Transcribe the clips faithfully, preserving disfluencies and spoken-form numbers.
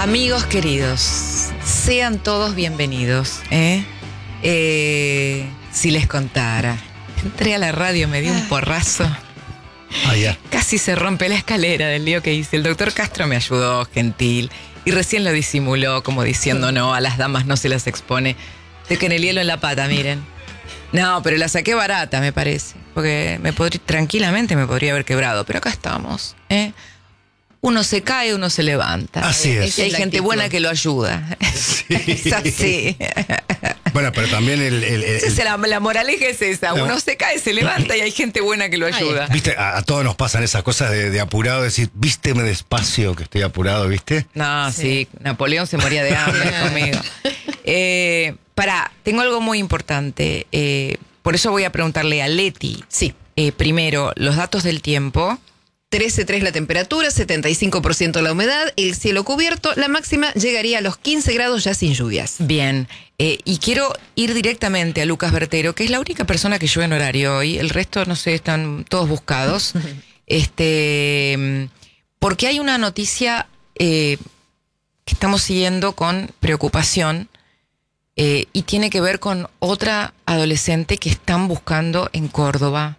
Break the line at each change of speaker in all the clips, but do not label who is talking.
Amigos queridos, sean todos bienvenidos. ¿eh? Eh, si les contara, entré a la radio, me di un porrazo.
Ah, ya.
Casi se rompe la escalera del lío que hice. El doctor Castro me ayudó, gentil, y recién lo disimuló, como diciendo no, a las damas no se las expone. Dejen el hielo en la pata, miren. No, pero la saqué barata, me parece. Porque me podría, tranquilamente me podría haber quebrado. Pero acá estamos. ¿eh? Uno se cae, uno se levanta.
Así es.
Y hay gente buena que lo ayuda.
Sí.
Es así.
Bueno, pero también el... el, el,
el... La, la moraleja es esa. No. Uno se cae, se levanta y hay gente buena que lo ayuda.
Viste, a, a todos nos pasan esas cosas de, de apurado, decir, vísteme despacio que estoy apurado, ¿viste?
No, sí. sí. Napoleón se moría de hambre conmigo. Eh, pará, tengo algo muy importante. Eh, por eso voy a preguntarle a Leti.
Sí.
Eh, primero, los datos del tiempo.
trece coma tres la temperatura, setenta y cinco por ciento la humedad, el cielo cubierto, la máxima llegaría a los quince grados ya sin lluvias.
Bien, eh, y quiero ir directamente a Lucas Bertero, que es la única persona que llueve en horario hoy, el resto, no sé, están todos buscados, este, porque hay una noticia eh, que estamos siguiendo con preocupación eh, y tiene que ver con otra adolescente que están buscando en Córdoba.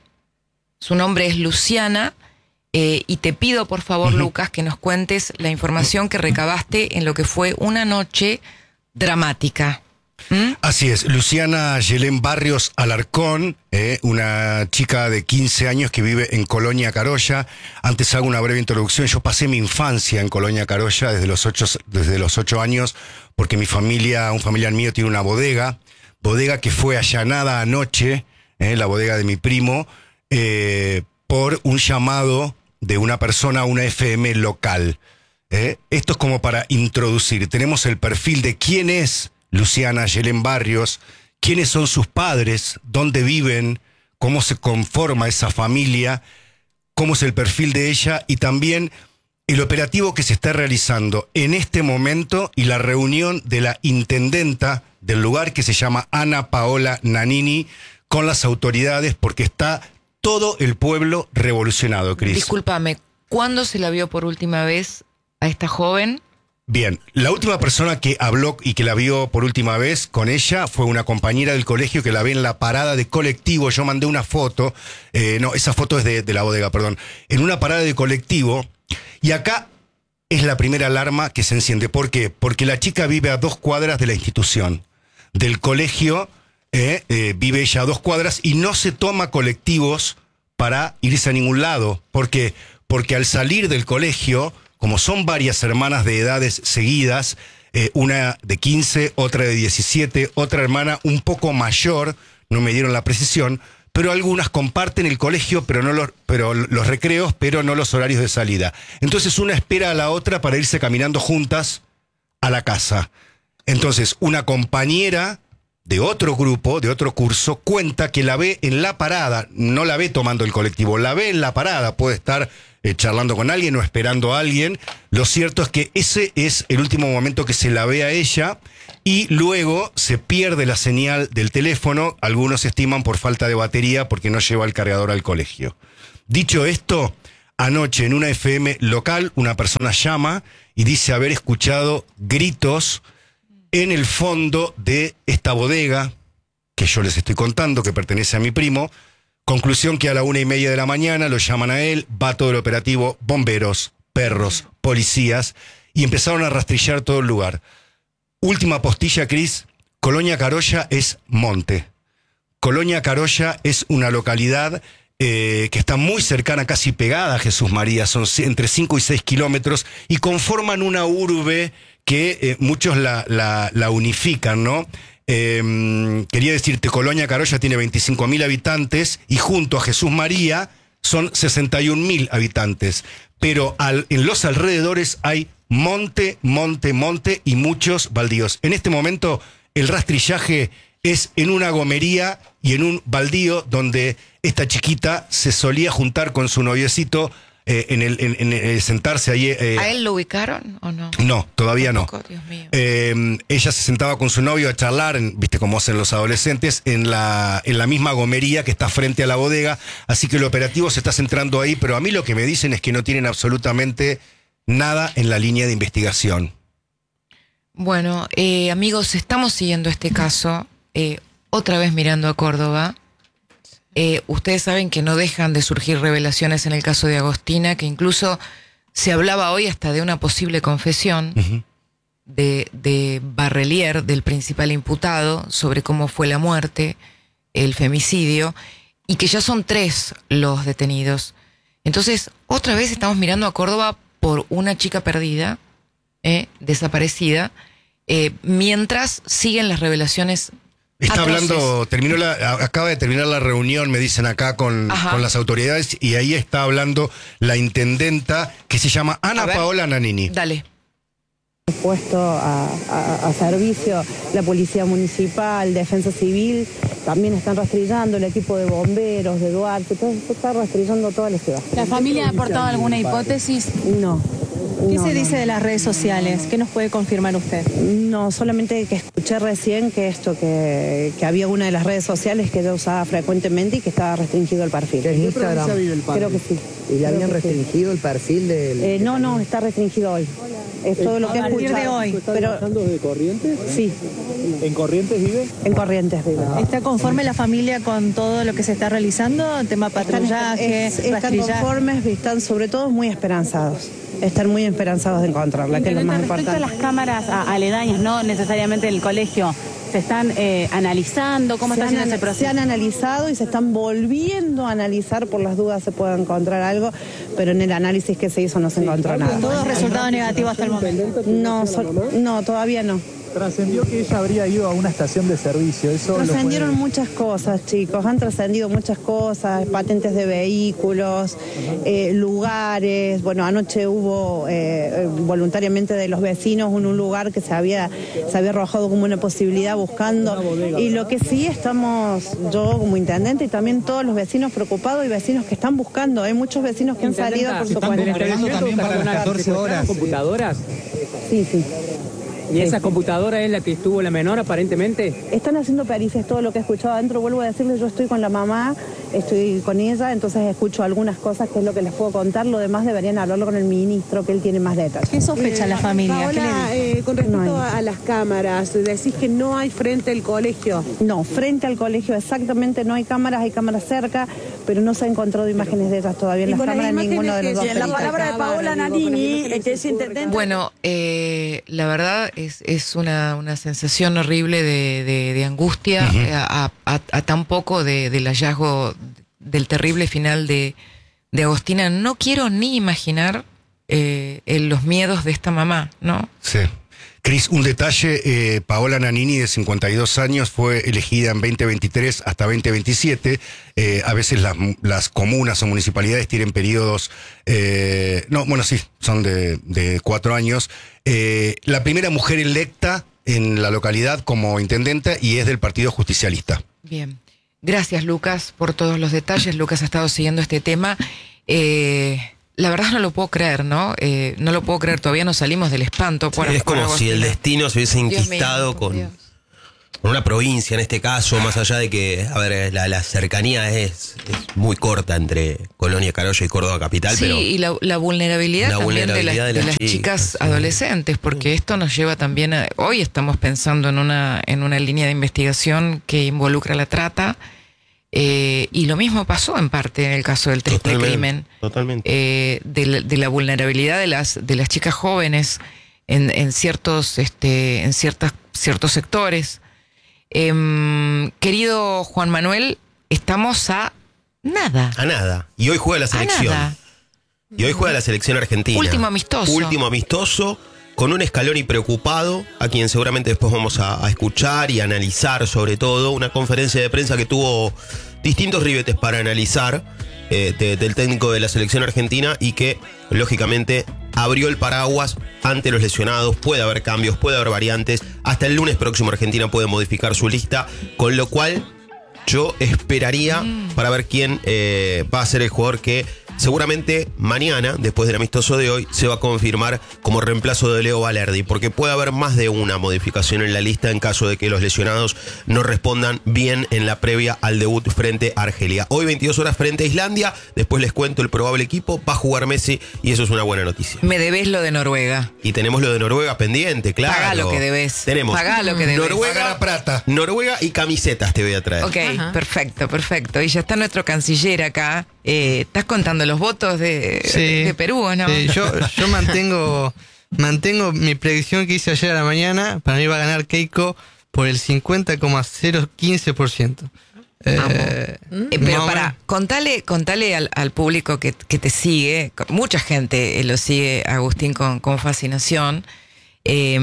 Su nombre es Luciana. Eh, y te pido, por favor, uh-huh. Lucas, que nos cuentes la información que recabaste en lo que fue una noche dramática. ¿Mm?
Así es, Luciana Yelén Barrios Alarcón, eh, una chica de quince años que vive en Colonia Carolla. Antes hago una breve introducción. Yo pasé mi infancia en Colonia Carolla desde los ocho, desde los ocho años, porque mi familia, un familiar mío tiene una bodega, bodega que fue allanada anoche, eh, la bodega de mi primo, eh, por un llamado de una persona a una F M local. ¿eh? Esto es como para introducir. Tenemos el perfil de quién es Luciana Yelén Barrios, quiénes son sus padres, dónde viven, cómo se conforma esa familia, cómo es el perfil de ella y también el operativo que se está realizando en este momento y la reunión de la intendenta del lugar que se llama Ana Paola Nanini con las autoridades porque está todo el pueblo revolucionado, Cris.
Discúlpame, ¿cuándo se la vio por última vez a esta joven?
Bien, la última persona que habló y que la vio por última vez con ella fue una compañera del colegio que la ve en la parada de colectivo. Yo mandé una foto, eh, no, esa foto es de, de la bodega, perdón, en una parada de colectivo. Y acá es la primera alarma que se enciende. ¿Por qué? Porque la chica vive a dos cuadras de la institución, del colegio. Eh, eh, vive ella a dos cuadras y no se toma colectivos para irse a ningún lado. ¿Por qué? Porque al salir del colegio, como son varias hermanas de edades seguidas, eh, una de quince, otra de diecisiete, otra hermana un poco mayor, no me dieron la precisión, pero algunas comparten el colegio, pero no los, pero los recreos, pero no los horarios de salida. Entonces una espera a la otra para irse caminando juntas a la casa. Entonces una compañera de otro grupo, de otro curso, cuenta que la ve en la parada, no la ve tomando el colectivo, la ve en la parada, puede estar eh, charlando con alguien o esperando a alguien. Lo cierto es que ese es el último momento que se la ve a ella y luego se pierde la señal del teléfono, algunos estiman por falta de batería porque no lleva el cargador al colegio. Dicho esto, anoche en una F M local una persona llama y dice haber escuchado gritos en el fondo de esta bodega, que yo les estoy contando, que pertenece a mi primo. Conclusión que a la una y media de la mañana lo llaman a él, va todo el operativo, bomberos, perros, policías, y empezaron a rastrillar todo el lugar. Última postilla, Cris, Colonia Carolla es monte. Colonia Carolla es una localidad eh, que está muy cercana, casi pegada a Jesús María, son entre cinco y seis kilómetros, y conforman una urbe que eh, muchos la, la, la unifican, ¿no? Eh, quería decirte, Colonia Carolla tiene veinticinco mil habitantes y junto a Jesús María son sesenta y un mil habitantes. Pero al, en los alrededores hay monte, monte, monte y muchos baldíos. En este momento el rastrillaje es en una gomería y en un baldío donde esta chiquita se solía juntar con su noviecito. Eh, en, el, en, en el sentarse ahí. Eh,
¿A él lo ubicaron o no?
No, todavía
Tampoco,
no.
Dios mío.
Eh, ella se sentaba con su novio a charlar, en, viste cómo hacen los adolescentes, en la, en la misma gomería que está frente a la bodega. Así que el operativo se está centrando ahí, pero a mí lo que me dicen es que no tienen absolutamente nada en la línea de investigación.
Bueno, eh, amigos, estamos siguiendo este caso, eh, otra vez mirando a Córdoba. Eh, ustedes saben que no dejan de surgir revelaciones en el caso de Agostina, que incluso se hablaba hoy hasta de una posible confesión uh-huh. de, de Barrelier, del principal imputado, sobre cómo fue la muerte, el femicidio, y que ya son tres los detenidos. Entonces, otra vez estamos mirando a Córdoba por una chica perdida, eh, desaparecida, eh, mientras siguen las revelaciones.
Está
atroces.
hablando, terminó la, acaba de terminar la reunión, me dicen acá, con, con las autoridades, y ahí está hablando la intendenta, que se llama Ana Paola Nanini.
Dale.
Puesto a, a, a servicio la Policía Municipal, Defensa Civil, también están rastrillando el equipo de bomberos, de Duarte, todo esto está rastrillando toda la ciudad.
¿La familia ha aportado alguna hipótesis?
No.
¿Qué
no,
se
no.
dice de las redes sociales? ¿Qué nos puede confirmar usted?
No, solamente que escuché recién que esto, que, que había una de las redes sociales que ella usaba frecuentemente y que estaba restringido el perfil.
¿En Instagram?
Creo que sí.
¿Y le habían
Creo que
restringido
sí.
el perfil del...?
Eh, no, no, está restringido hoy. Es todo lo que he
A partir
escuchado.
de hoy.
¿Está
Pero,
trabajando desde Corrientes?
sí,
¿En Corrientes vive?
en Corrientes vive.
¿Está conforme la familia con todo lo que se está realizando? Tema patrullaje,
Están, es- están
rastrillaje.
conformes, están sobre todo muy esperanzados. Están muy esperanzados de encontrarla, que es lo más
Respecto a
importante.
las cámaras a- aledañas, no necesariamente el colegio, ¿se están eh, analizando? ¿Cómo
Se
está
han,
haciendo ese
ana-
proceso?
se han analizado y se están volviendo a analizar por las dudas se pueda encontrar algo, pero en el análisis que se hizo no se encontró nada.
Todo resultado negativo hasta el momento.
No, sol- no, todavía no.
Trascendió que ella habría ido a una estación de servicio. Eso lo
Trascendieron
puede-
muchas cosas, chicos, han trascendido muchas cosas, patentes de vehículos, eh, lugares. Bueno, anoche hubo eh, voluntariamente de los vecinos en un lugar que se había, se había arrojado como una posibilidad buscando. Y lo que sí estamos, yo como intendente y también todos los vecinos preocupados y vecinos que están buscando. Hay muchos vecinos que han salido por su cuenta.
también para las catorce horas.
¿Computadoras?
Sí, sí.
¿Y esa computadora es la que estuvo la menor aparentemente?
Están haciendo pericias, todo lo que he escuchado adentro. Vuelvo a decirles, yo estoy con la mamá, estoy con ella, entonces escucho algunas cosas que es lo que les puedo contar. Lo demás deberían hablarlo con el ministro, que él tiene más detalles.
¿Qué sospecha la familia? ¿Qué le
Paola,
dice?
eh, con respecto
No hay.
a las cámaras, decís que no hay frente al colegio.
No, frente al colegio exactamente no hay cámaras, hay cámaras cerca, pero no se han encontrado imágenes de ellas todavía en
Y
las
con las
cámaras en ninguno de
imágenes
los dos.
que- y en la
peritos.
palabra de Paola Nanini, que es intendente.
Bueno, eh, la verdad es, es una, una sensación horrible de, de, de angustia
Ujú.
eh, a, a- a tan poco de, del hallazgo del terrible final de, de Agostina. No quiero ni imaginar eh, el- los miedos de esta mamá, ¿no?
Sí. Cris, un detalle, eh, Paola Nanini, de cincuenta y dos años, fue elegida en veinte veintitrés hasta veinte veintisiete. Eh, a veces las, las comunas o municipalidades tienen periodos, eh, no, bueno, sí, son de, de cuatro años. Eh, la primera mujer electa en la localidad como intendenta y es del Partido Justicialista.
Bien. Gracias, Lucas, por todos los detalles. Lucas ha estado siguiendo este tema. Eh, la verdad no lo puedo creer, ¿no? Eh, no lo puedo creer, todavía no salimos del espanto. Por,
Sí, es
por
como si el
Agostina.
destino se hubiese
Dios mío,
inquistado
por
con,
Dios.
con una provincia en este caso, más allá de que, a ver, la, la cercanía es, es muy corta entre Colonia Carolla y Córdoba Capital,
Sí,
pero
y la, la vulnerabilidad
La
también
vulnerabilidad
de, las, de las chicas,
sí.
adolescentes, porque esto nos lleva también a... Hoy estamos pensando en una, en una línea de investigación que involucra la trata, eh, y lo mismo pasó en parte en el caso del triple
Totalmente,
crimen,
totalmente.
eh, de, la, de la vulnerabilidad de las, de las chicas jóvenes en, en ciertos, este, en ciertas, ciertos sectores. Em, querido Juan Manuel, estamos a nada.
a nada. Y hoy juega la
A
selección.
nada.
Y hoy juega la selección argentina.
Último amistoso.
Último amistoso, con un Scaloni preocupado, a quien seguramente después vamos a, a escuchar y analizar sobre todo. Una conferencia de prensa que tuvo distintos ribetes para analizar eh, de- del técnico de la selección argentina y que, lógicamente, abrió el paraguas ante los lesionados. Puede haber cambios, puede haber variantes. Hasta el lunes próximo Argentina puede modificar su lista, con lo cual... yo esperaría para ver quién eh, va a ser el jugador que seguramente mañana, después del amistoso de hoy, se va a confirmar como reemplazo de Leo Valerdi, porque puede haber más de una modificación en la lista en caso de que los lesionados no respondan bien en la previa al debut frente a Argelia. Hoy veintidós horas frente a Islandia, después les cuento el probable equipo, va a jugar Messi y eso es una buena noticia.
Me debés lo de Noruega.
Y tenemos lo de Noruega pendiente, claro.
Pagá lo que debes.
Tenemos
Pagá lo que debes.
Noruega,
la plata.
Noruega y camisetas te voy a traer.
Ok, Ajá. perfecto, perfecto. Y ya está nuestro canciller acá. Eh, ¿Estás contando los votos de,
sí,
de, de Perú o no?
Sí, yo, yo mantengo, mantengo mi predicción que hice ayer a la mañana. Para mí va a ganar Keiko por el cincuenta coma cero quince por ciento. Eh,
eh, pero
no,
para, contale, contale al, al público que, que te sigue, mucha gente lo sigue, Agustín, con, con fascinación. Eh,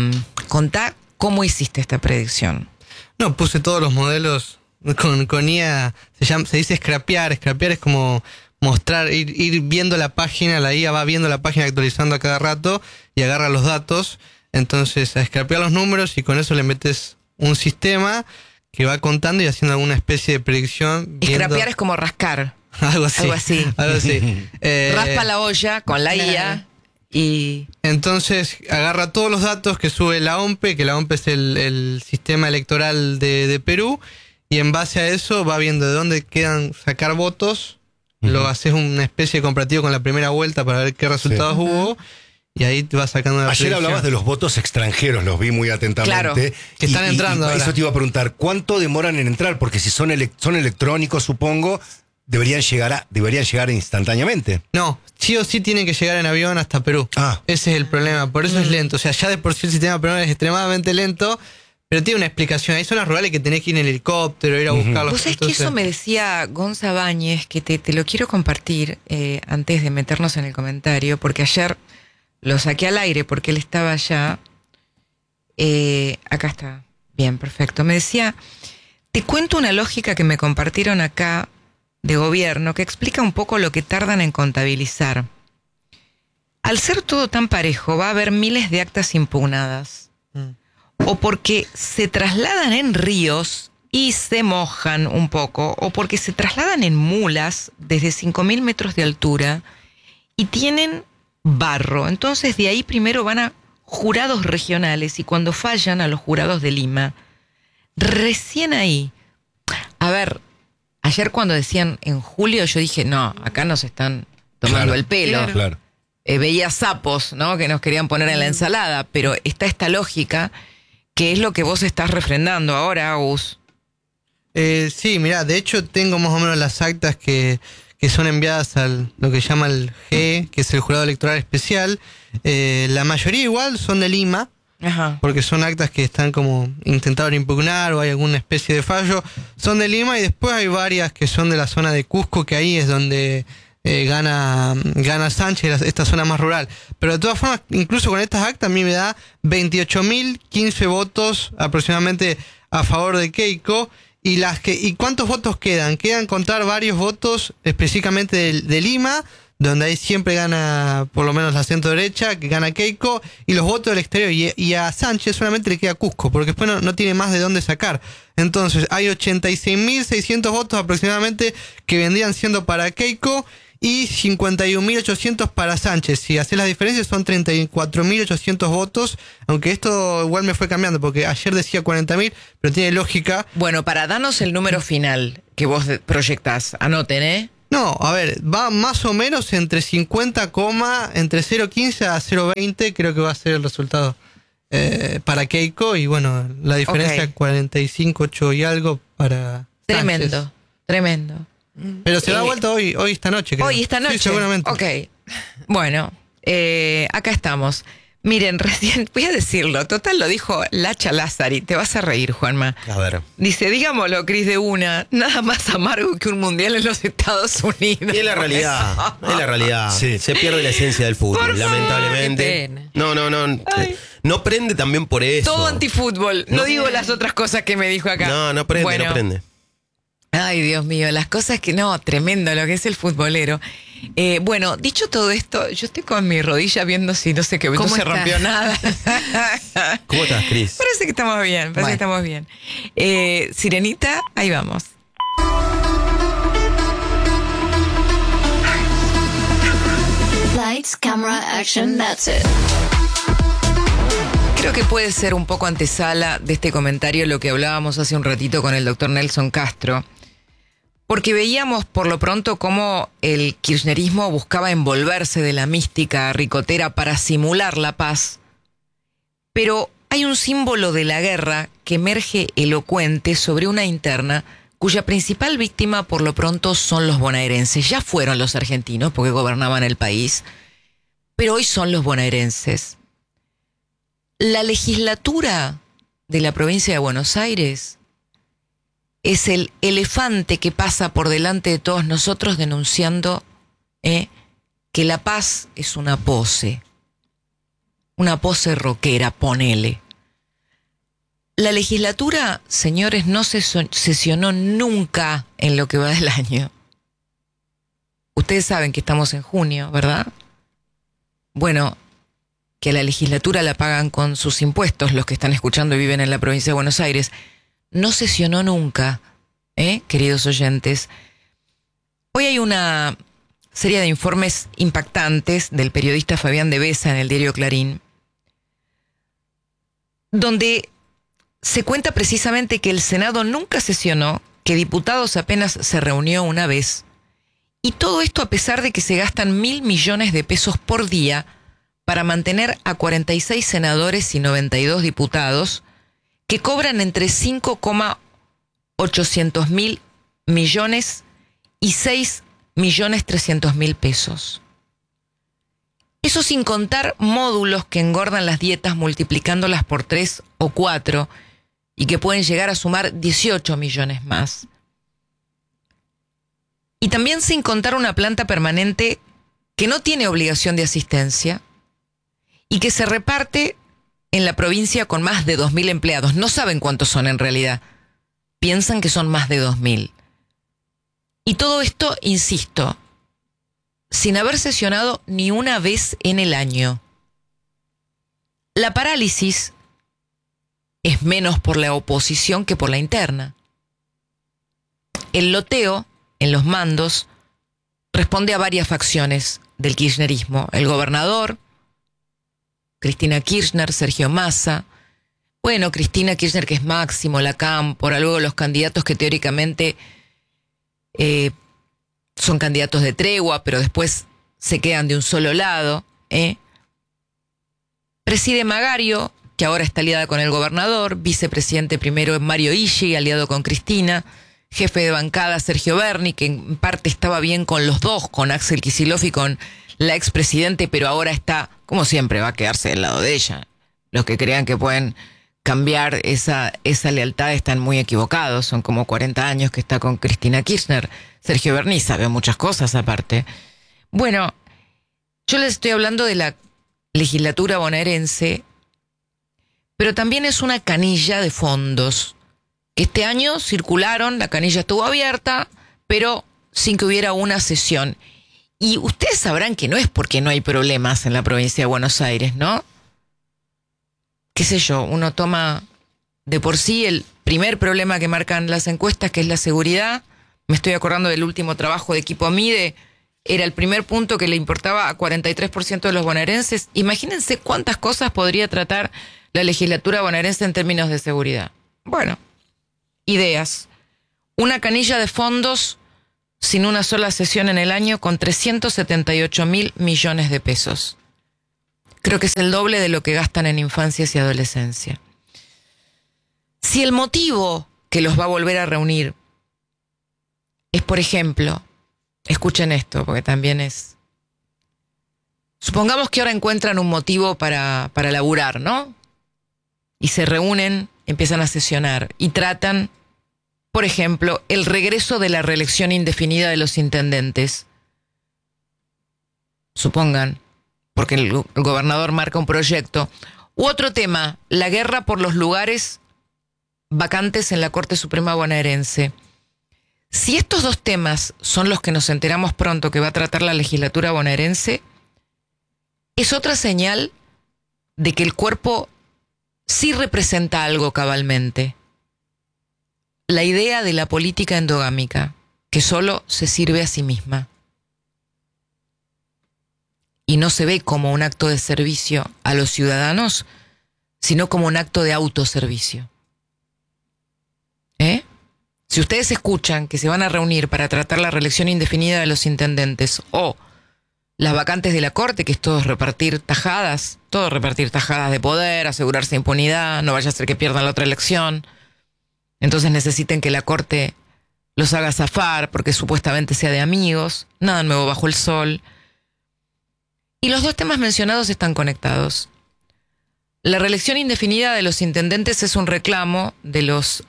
contá cómo hiciste esta predicción.
No, puse todos los modelos con, con I A, se, llama, se dice scrapear, scrapear es como mostrar, ir, ir viendo la página, la I A va viendo la página actualizando a cada rato y agarra los datos, entonces a scrapear los números y con eso le metes un sistema que va contando y haciendo alguna especie de predicción.
Scrapear es como rascar.
Algo así.
Algo así.
Algo así. eh,
Raspa la olla con la I A y...
Entonces agarra todos los datos que sube la O M P E, que la O M P E es el, el sistema electoral de, de Perú, y en base a eso va viendo de dónde quedan sacar votos, uh-huh. lo haces una especie de comparativo con la primera vuelta para ver qué resultados sí. hubo. Y ahí te va sacando una
Ayer
predicción.
hablabas de los votos extranjeros, los vi muy atentamente.
Claro,
que están
y,
entrando
y, y
ahora.
eso te iba a preguntar, ¿cuánto demoran en entrar? Porque si son, ele- son electrónicos, supongo, deberían llegar, a, deberían llegar instantáneamente.
No, sí o sí tienen que llegar en avión hasta Perú.
Ah.
Ese es el problema, por eso mm. es lento. O sea, ya de por sí el sistema peruano es extremadamente lento, pero tiene una explicación. Hay zonas rurales que tenés que ir en helicóptero, ir a buscarlos.
Vos sabés
Entonces...
que eso me decía Gonza Báñez, que te, te lo quiero compartir eh, antes de meternos en el comentario, porque ayer lo saqué al aire porque él estaba allá. Eh, acá está. Bien, perfecto. Me decía, te cuento una lógica que me compartieron acá de gobierno que explica un poco lo que tardan en contabilizar. Al ser todo tan parejo, va a haber miles de actas impugnadas. Mm. O porque se trasladan en ríos y se mojan un poco, o porque se trasladan en mulas desde cinco mil metros de altura y tienen barro. Entonces de ahí primero van a jurados regionales y cuando fallan a los jurados de Lima, recién ahí. A ver, ayer cuando decían en julio, yo dije, no, acá nos están tomando
claro,
el pelo.
Claro. claro.
Eh, veía sapos, ¿no? Que nos querían poner en la ensalada, pero está esta lógica que es lo que vos estás refrendando ahora, Agus.
Eh, sí, mirá, de hecho tengo más o menos las actas que... que son enviadas al lo que llama el G, que es el Jurado Electoral Especial. Eh, la mayoría igual son de Lima,
Ajá.
porque son actas que están como intentaron impugnar o hay alguna especie de fallo. Son de Lima y después hay varias que son de la zona de Cusco, que ahí es donde eh, gana, gana Sánchez, esta zona más rural. Pero de todas formas, incluso con estas actas a mí me da veintiocho mil quince votos aproximadamente a favor de Keiko. ¿Y las que y cuántos votos quedan? Quedan contar varios votos específicamente de, de Lima, donde ahí siempre gana por lo menos la centro derecha, que gana Keiko, y los votos del exterior. Y, y a Sánchez solamente le queda Cusco, porque después no, no tiene más de dónde sacar. Entonces hay ochenta y seis mil seiscientos votos aproximadamente que vendrían siendo para Keiko y cincuenta y un mil ochocientos para Sánchez. Si haces las diferencias son treinta y cuatro mil ochocientos votos, aunque esto igual me fue cambiando porque ayer decía cuarenta mil, pero tiene lógica.
Bueno, para darnos el número final que vos proyectás, anoten, ¿eh?
No, a ver, va más o menos entre cincuenta, entre cero coma quince a cero coma veinte, creo que va a ser el resultado eh, para Keiko, y bueno, la diferencia okay. cuarenta y cinco, ocho y algo para
Tremendo,
Sánchez.
Tremendo.
Pero se da
eh,
vuelta hoy, hoy esta noche, creo.
Hoy esta noche.
Sí, seguramente.
Ok. Bueno, eh, acá estamos. Miren, recién, voy a decirlo, total lo dijo Lacha Lázari, te vas a reír, Juanma.
A ver.
Dice, digámoslo, Cris, de una, nada más amargo que un mundial en los Estados Unidos.
Y es la realidad, es la realidad. Sí. Se pierde la esencia del fútbol, por lamentablemente. Favor, no, no, no. Ay. No prende también por eso.
Todo antifútbol, no, no digo las otras cosas que me dijo acá.
No, no prende, bueno. no prende.
Ay, Dios mío, las cosas que no, tremendo lo que es el futbolero. Eh, bueno, dicho todo esto, yo estoy con mi rodilla viendo si no sé qué, no se rompió nada.
¿Cómo estás, Cris?
Parece que estamos bien, parece bueno. que estamos bien. Eh, Sirenita, ahí vamos.
Lights, camera, action, that's it.
Creo que puede ser un poco antesala de este comentario lo que hablábamos hace un ratito con el doctor Nelson Castro, porque veíamos por lo pronto cómo el kirchnerismo buscaba envolverse de la mística ricotera para simular la paz, pero hay un símbolo de la guerra que emerge elocuente sobre una interna cuya principal víctima por lo pronto son los bonaerenses. Ya fueron los argentinos porque gobernaban el país, pero hoy son los bonaerenses. La legislatura de la provincia de Buenos Aires es el elefante que pasa por delante de todos nosotros denunciando eh, que la paz es una pose, una pose rockera, ponele. La legislatura, señores, no se sesionó nunca en lo que va del año. Ustedes saben que estamos en junio, ¿verdad? Bueno, que a la legislatura la pagan con sus impuestos los que están escuchando y viven en la provincia de Buenos Aires. No sesionó nunca, ¿eh, queridos oyentes? Hoy hay una serie de informes impactantes del periodista Fabián de Besa en el diario Clarín, donde se cuenta precisamente que el Senado nunca sesionó, que diputados apenas se reunió una vez, y todo esto a pesar de que se gastan mil millones de pesos por día para mantener a cuarenta y seis senadores y noventa y dos diputados que cobran entre cinco coma ochocientos mil millones y seis millones trescientos mil pesos. Eso sin contar módulos que engordan las dietas multiplicándolas por tres o cuatro y que pueden llegar a sumar dieciocho millones más. Y también sin contar una planta permanente que no tiene obligación de asistencia y que se reparte en la provincia con más de dos mil empleados. No saben cuántos son en realidad. Piensan que son más de dos mil. Y todo esto, insisto, sin haber sesionado ni una vez en el año. La parálisis es menos por la oposición que por la interna. El loteo en los mandos responde a varias facciones del kirchnerismo. El gobernador, Cristina Kirchner, Sergio Massa. Bueno, Cristina Kirchner, que es Máximo, la Cámpora, luego los candidatos que teóricamente eh, son candidatos de tregua, pero después se quedan de un solo lado. ¿eh? Preside Magario, que ahora está aliada con el gobernador. Vicepresidente primero es Mario Illi, aliado con Cristina. Jefe de bancada Sergio Berni, que en parte estaba bien con los dos, con Axel Kicillof y con la expresidente, pero ahora está, como siempre, va a quedarse del lado de ella. Los que crean que pueden cambiar esa, esa lealtad están muy equivocados. Son como cuarenta años que está con Cristina Kirchner. Sergio Berni sabe muchas cosas aparte. Bueno, yo les estoy hablando de la legislatura bonaerense, pero también es una canilla de fondos. Este año circularon, la canilla estuvo abierta, pero sin que hubiera una sesión. Y ustedes sabrán que no es porque no hay problemas en la provincia de Buenos Aires, ¿no? Qué sé yo, uno toma de por sí el primer problema que marcan las encuestas, que es la seguridad. Me estoy acordando del último trabajo de Equipo Mide, era el primer punto que le importaba a cuarenta y tres por ciento de los bonaerenses. Imagínense cuántas cosas podría tratar la legislatura bonaerense en términos de seguridad. Bueno, ideas. Una canilla de fondos sin una sola sesión en el año con trescientos setenta y ocho mil millones de pesos. Creo que es el doble de lo que gastan en infancias y adolescencia. Si el motivo que los va a volver a reunir es, por ejemplo, escuchen esto, porque también es... Supongamos que ahora encuentran un motivo para, para laburar, ¿no? Y se reúnen, empiezan a sesionar y tratan, por ejemplo, el regreso de la reelección indefinida de los intendentes. Supongan, porque el, el gobernador marca un proyecto. U otro tema, la guerra por los lugares vacantes en la Corte Suprema bonaerense. Si estos dos temas son los que nos enteramos pronto que va a tratar la legislatura bonaerense, es otra señal de que el cuerpo sí representa algo cabalmente. La idea de la política endogámica, que solo se sirve a sí misma. y no se ve como un acto de servicio a los ciudadanos, sino como un acto de autoservicio. ¿Eh? Si ustedes escuchan que se van a reunir para tratar la reelección indefinida de los intendentes o las vacantes de la Corte, que es todo repartir tajadas, todo repartir tajadas de poder, asegurarse impunidad, no vaya a ser que pierdan la otra elección, entonces necesiten que la Corte los haga zafar porque supuestamente sea de amigos, nada nuevo bajo el sol. Y los dos temas mencionados están conectados. La reelección indefinida de los intendentes es un reclamo de los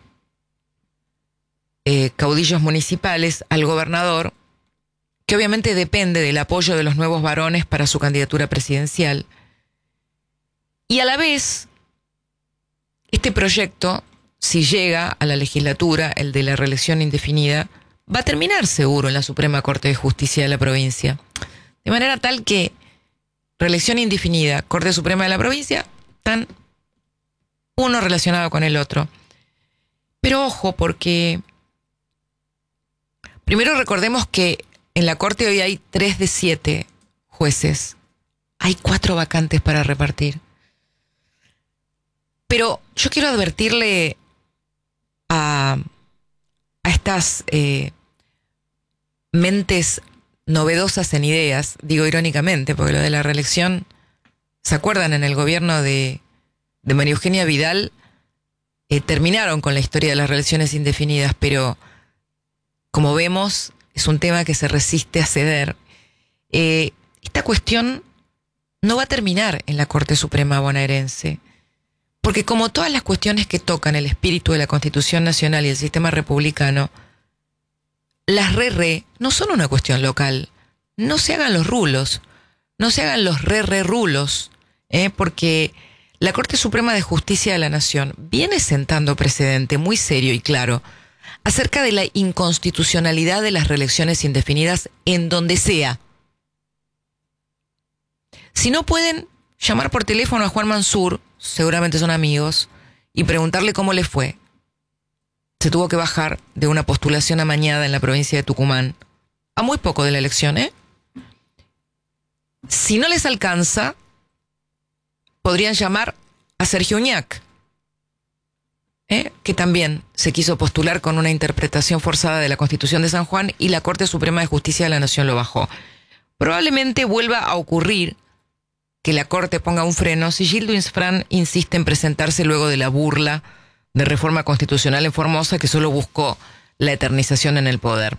eh, caudillos municipales al gobernador, que obviamente depende del apoyo de los nuevos varones para su candidatura presidencial. Y a la vez, este proyecto, si llega a la legislatura, el de la reelección indefinida, va a terminar seguro en la Suprema Corte de Justicia de la provincia. De manera tal que reelección indefinida, Corte Suprema de la provincia, están uno relacionado con el otro. Pero ojo, porque primero recordemos que en la Corte hoy hay tres de siete jueces. Hay cuatro vacantes para repartir. Pero yo quiero advertirle a, a estas eh, mentes novedosas en ideas, digo irónicamente, porque lo de la reelección, ¿se acuerdan? En el gobierno de, de María Eugenia Vidal eh, terminaron con la historia de las reelecciones indefinidas, pero como vemos, es un tema que se resiste a ceder. Eh, esta cuestión no va a terminar en la Corte Suprema bonaerense, porque como todas las cuestiones que tocan el espíritu de la Constitución Nacional y el sistema republicano, las re-re no son una cuestión local. No se hagan los rulos, no se hagan los re-re-rulos, ¿eh? Porque la Corte Suprema de Justicia de la Nación viene sentando precedente muy serio y claro acerca de la inconstitucionalidad de las reelecciones indefinidas en donde sea. Si no pueden llamar por teléfono a Juan Mansur, seguramente son amigos, y preguntarle cómo le fue. Se tuvo que bajar de una postulación amañada en la provincia de Tucumán, a muy poco de la elección, ¿eh? Si no les alcanza, podrían llamar a Sergio Uñac, ¿eh? que también se quiso postular con una interpretación forzada de la Constitución de San Juan y la Corte Suprema de Justicia de la Nación lo bajó. Probablemente vuelva a ocurrir que la Corte ponga un freno si Gildo Insfrán insiste en presentarse luego de la burla de reforma constitucional en Formosa que solo buscó la eternización en el poder.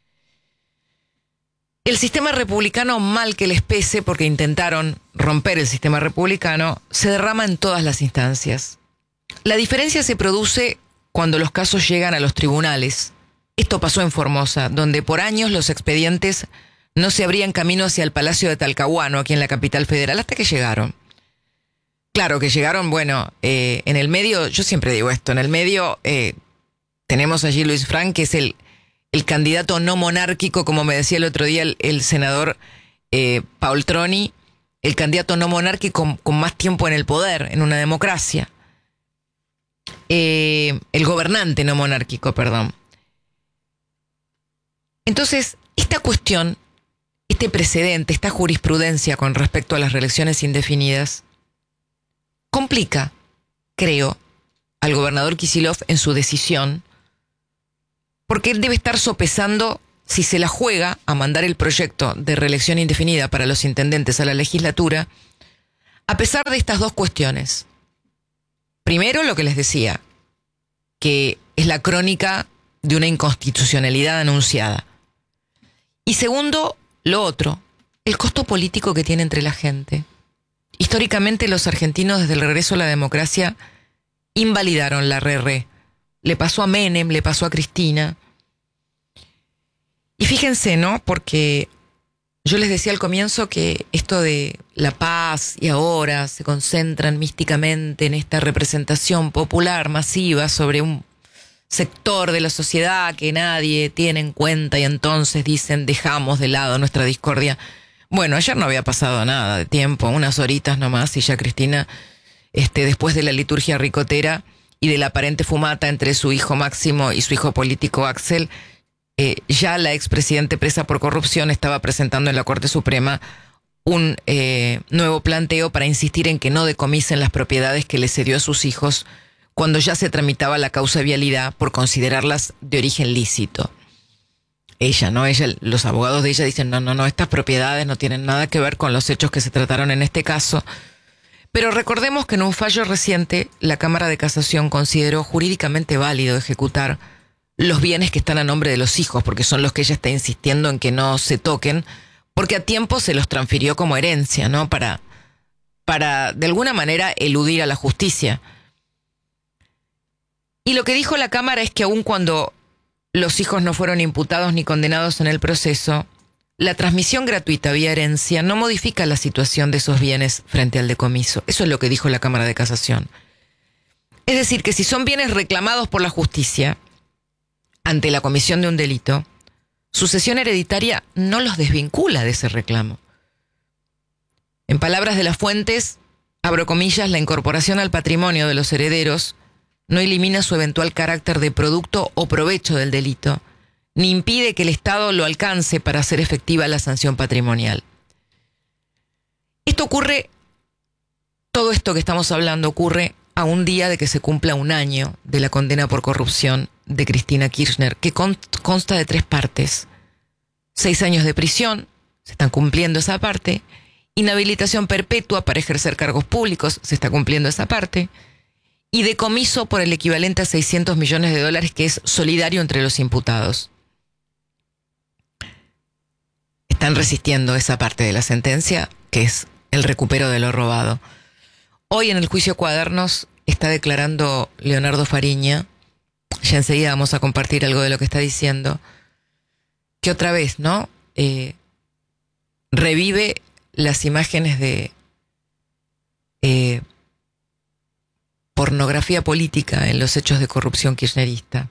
El sistema republicano, mal que les pese, porque intentaron romper el sistema republicano, se derrama en todas las instancias. La diferencia se produce cuando los casos llegan a los tribunales. Esto pasó en Formosa, donde por años los expedientes no se abrían camino hacia el Palacio de Talcahuano, aquí en la capital federal, hasta que llegaron. Claro que llegaron, bueno, eh, en el medio, yo siempre digo esto, en el medio eh, tenemos allí Luis Frank, que es el, el candidato no monárquico, como me decía el otro día el, el senador eh, Paul Troni, el candidato no monárquico con, con más tiempo en el poder, en una democracia. Eh, el gobernante no monárquico, perdón. Entonces, esta cuestión, este precedente, esta jurisprudencia con respecto a las reelecciones indefinidas, complica, creo, al gobernador Kicillof en su decisión, porque él debe estar sopesando si se la juega a mandar el proyecto de reelección indefinida para los intendentes a la legislatura, a pesar de estas dos cuestiones. Primero, lo que les decía, que es la crónica de una inconstitucionalidad anunciada. Y segundo, lo otro, el costo político que tiene entre la gente. Históricamente los argentinos desde el regreso a la democracia invalidaron la re-re. Le pasó a Menem, le pasó a Cristina. Y fíjense, ¿no? Porque yo les decía al comienzo que esto de la paz y ahora se concentran místicamente en esta representación popular masiva sobre un sector de la sociedad que nadie tiene en cuenta y entonces dicen dejamos de lado nuestra discordia. Bueno, ayer no había pasado nada de tiempo, unas horitas nomás, y ya Cristina, este, después de la liturgia ricotera y de la aparente fumata entre su hijo Máximo y su hijo político Axel, eh, ya la expresidente presa por corrupción estaba presentando en la Corte Suprema un eh, nuevo planteo para insistir en que no decomisen las propiedades que le cedió a sus hijos cuando ya se tramitaba la causa de vialidad por considerarlas de origen lícito. Ella, ¿no? Ella, los abogados de ella dicen, no, no, no, estas propiedades no tienen nada que ver con los hechos que se trataron en este caso. Pero recordemos que en un fallo reciente, la Cámara de Casación consideró jurídicamente válido ejecutar los bienes que están a nombre de los hijos, porque son los que ella está insistiendo en que no se toquen, porque a tiempo se los transfirió como herencia, ¿no? Para, para de alguna manera eludir a la justicia. Y lo que dijo la Cámara es que aun cuando los hijos no fueron imputados ni condenados en el proceso, la transmisión gratuita vía herencia no modifica la situación de esos bienes frente al decomiso. Eso es lo que dijo la Cámara de Casación. Es decir, que si son bienes reclamados por la justicia ante la comisión de un delito, sucesión hereditaria no los desvincula de ese reclamo. En palabras de las fuentes, abro comillas, la incorporación al patrimonio de los herederos no elimina su eventual carácter de producto o provecho del delito, ni impide que el Estado lo alcance para hacer efectiva la sanción patrimonial. Esto ocurre, todo esto que estamos hablando ocurre a un día de que se cumpla un año de la condena por corrupción de Cristina Kirchner, que consta de tres partes. Seis años de prisión, se están cumpliendo esa parte. Inhabilitación perpetua para ejercer cargos públicos, se está cumpliendo esa parte. Y decomiso por el equivalente a seiscientos millones de dólares, que es solidario entre los imputados. Están resistiendo esa parte de la sentencia, que es el recupero de lo robado. Hoy en el juicio Cuadernos está declarando Leonardo Fariña, ya enseguida vamos a compartir algo de lo que está diciendo, que otra vez, ¿no? Eh, revive las imágenes de eh, pornografía política en los hechos de corrupción kirchnerista.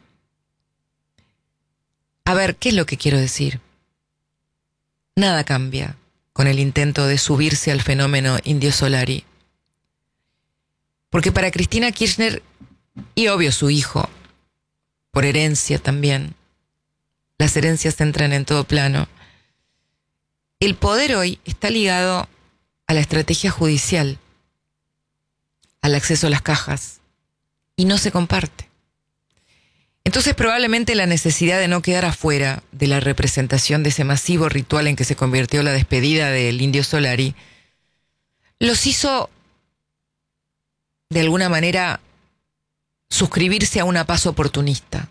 A ver, ¿qué es lo que quiero decir? Nada cambia con el intento de subirse al fenómeno Indio Solari. Porque para Cristina Kirchner, y obvio su hijo, por herencia también, las herencias entran en todo plano, el poder hoy está ligado a la estrategia judicial, al acceso a las cajas, y no se comparte. Entonces probablemente la necesidad de no quedar afuera de la representación de ese masivo ritual en que se convirtió la despedida del Indio Solari, los hizo de alguna manera suscribirse a una paz oportunista.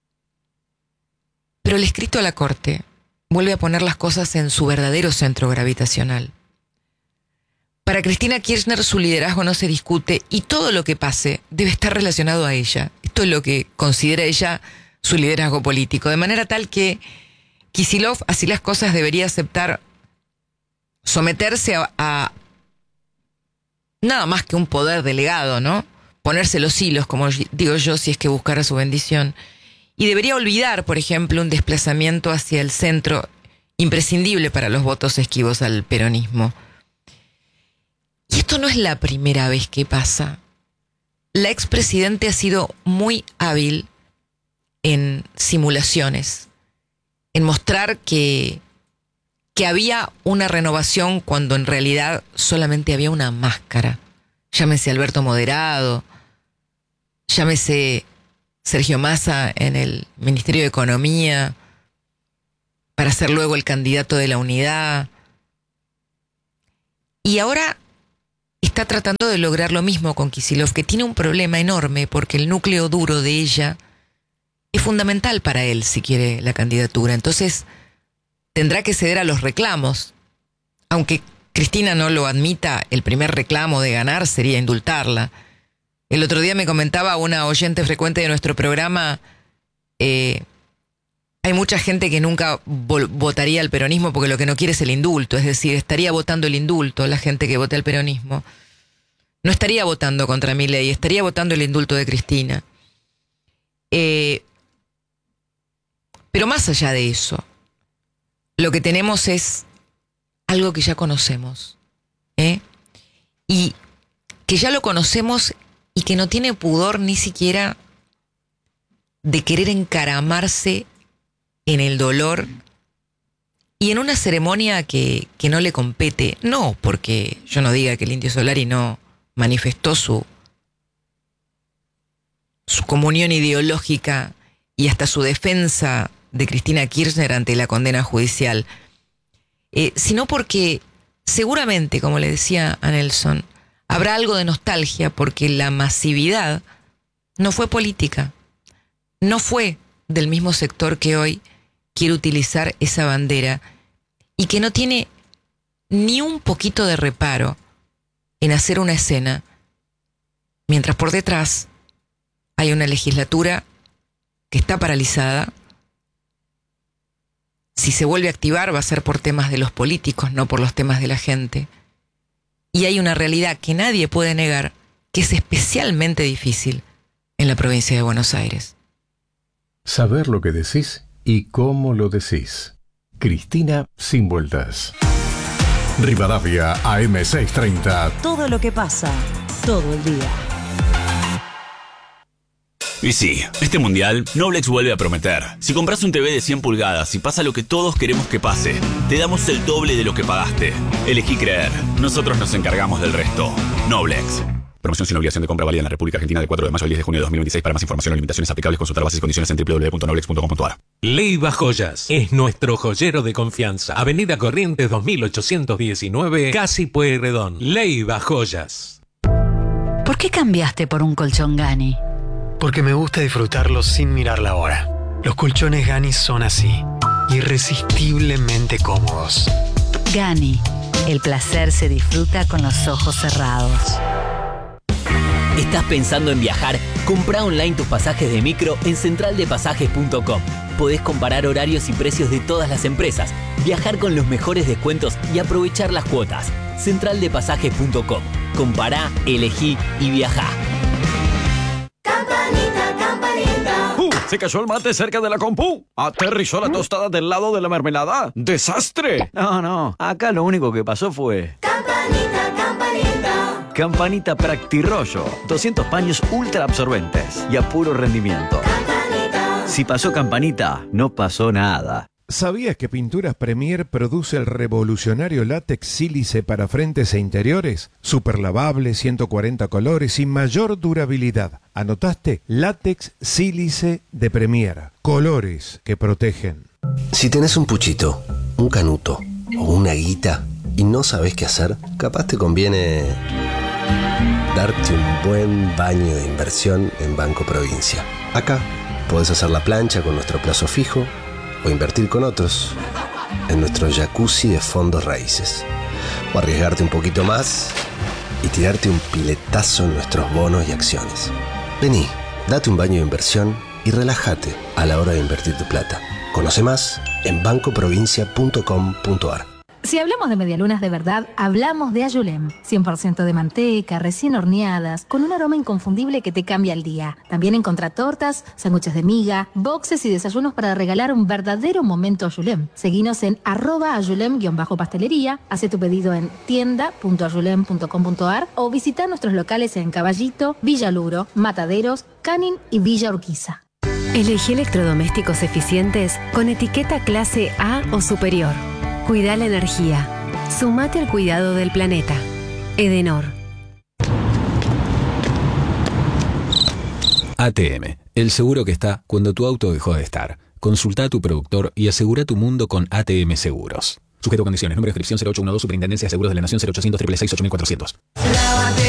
Pero el escrito a la Corte vuelve a poner las cosas en su verdadero centro gravitacional. Para Cristina Kirchner su liderazgo no se discute y todo lo que pase debe estar relacionado a ella. Esto es lo que considera ella su liderazgo político. De manera tal que Kicillof, así las cosas, debería aceptar someterse a, a nada más que un poder delegado, ¿no? Ponerse los hilos, como digo yo, si es que buscara su bendición. Y debería olvidar, por ejemplo, un desplazamiento hacia el centro imprescindible para los votos esquivos al peronismo. Y esto no es la primera vez que pasa. La expresidente ha sido muy hábil en simulaciones, en mostrar que, que había una renovación cuando en realidad solamente había una máscara. Llámese Alberto Moderado, llámese Sergio Massa en el Ministerio de Economía, para ser luego el candidato de la unidad. Y ahora está tratando de lograr lo mismo con Kicillof, que tiene un problema enorme porque el núcleo duro de ella es fundamental para él si quiere la candidatura. Entonces tendrá que ceder a los reclamos. Aunque Cristina no lo admita, el primer reclamo de ganar sería indultarla. El otro día me comentaba una oyente frecuente de nuestro programa, eh, hay mucha gente que nunca vo- votaría al peronismo porque lo que no quiere es el indulto, es decir, estaría votando el indulto la gente que vote al peronismo. No estaría votando contra Milei, estaría votando el indulto de Cristina. Eh, pero más allá de eso, lo que tenemos es algo que ya conocemos, ¿eh? Y que ya lo conocemos y que no tiene pudor ni siquiera de querer encaramarse en el dolor y en una ceremonia que, que no le compete, no porque yo no diga que el Indio Solari no manifestó su, su comunión ideológica y hasta su defensa de Cristina Kirchner ante la condena judicial, eh, sino porque seguramente, como le decía a Nelson, habrá algo de nostalgia porque la masividad no fue política, no fue del mismo sector que hoy quiere utilizar esa bandera y que no tiene ni un poquito de reparo en hacer una escena, mientras por detrás hay una legislatura que está paralizada. Si se vuelve a activar va a ser por temas de los políticos, no por los temas de la gente. Y hay una realidad que nadie puede negar, que es especialmente difícil en la provincia de Buenos Aires.
Saber lo que decís y cómo lo decís. Cristina Sin Vueltas. Rivadavia A M seiscientos treinta.
Todo lo que pasa, todo el día.
Y sí, este mundial, Noblex vuelve a prometer. Si compras un T V de cien pulgadas y pasa lo que todos queremos que pase, te damos el doble de lo que pagaste. Elegí creer. Nosotros nos encargamos del resto. Noblex. Promoción sin obligación de compra válida en la República Argentina de cuatro de mayo al diez de junio de dos mil veintiséis. Para más información o limitaciones aplicables, consultar bases y condiciones en doble u doble u doble u punto noblex punto com punto a r.
Leiva Joyas es nuestro joyero de confianza. Avenida Corrientes dos mil ochocientos diecinueve, Casi Pueyrredón. Leiva Joyas.
¿Por qué cambiaste por un colchón Gani?
Porque me gusta disfrutarlo sin mirar la hora. Los colchones Gani son así, irresistiblemente cómodos.
Gani, el placer se disfruta con los ojos cerrados.
¿Estás pensando en viajar? Comprá online tus pasajes de micro en central de pasajes punto com. Podés comparar horarios y precios de todas las empresas, viajar con los mejores descuentos y aprovechar las cuotas. central de pasajes punto com. Compará, elegí y viajá.
Campanita, campanita.
Uh, se cayó el mate cerca de la compu. Aterrizó la tostada del lado de la mermelada. ¡Desastre!
No, no. Acá lo único que pasó fue...
Campanita, campanita.
Campanita Practirollo. doscientos paños ultra absorbentes y a puro rendimiento.
Campanita.
Si pasó Campanita, no pasó nada.
¿Sabías que Pinturas Premier produce el revolucionario látex sílice para frentes e interiores? Super lavable, ciento cuarenta colores y mayor durabilidad. ¿Anotaste? Látex sílice de Premier. Colores que protegen.
Si tenés un puchito, un canuto o una guita y no sabés qué hacer, capaz te conviene darte un buen baño de inversión en Banco Provincia. Acá podés hacer la plancha con nuestro plazo fijo o invertir con otros en nuestro jacuzzi de fondos raíces. O arriesgarte un poquito más y tirarte un piletazo en nuestros bonos y acciones. Vení, date un baño de inversión y relájate a la hora de invertir tu plata. Conoce más en banco provincia punto com punto a r.
Si hablamos de medialunas de verdad, hablamos de Ayulem. cien por ciento de manteca, recién horneadas, con un aroma inconfundible que te cambia el día. También encontrá tortas, sándwiches de miga, boxes y desayunos para regalar un verdadero momento Ayulem. Seguinos en arroba ayulem-pastelería, hace tu pedido en tienda punto ayulem punto com punto a r o visita nuestros locales en Caballito, Villa Luro, Mataderos, Canin y Villa Urquiza.
Elegí electrodomésticos eficientes con etiqueta clase A o superior. Cuida la energía. Sumate al cuidado del planeta. Edenor.
A T M, el seguro que está cuando tu auto dejó de estar. Consulta a tu productor y asegura tu mundo con A T M Seguros. Sujeto a condiciones. Número de inscripción cero ocho uno dos, Superintendencia de Seguros de la Nación cero ochocientos, seis seis seis, ocho cuatro cero cero.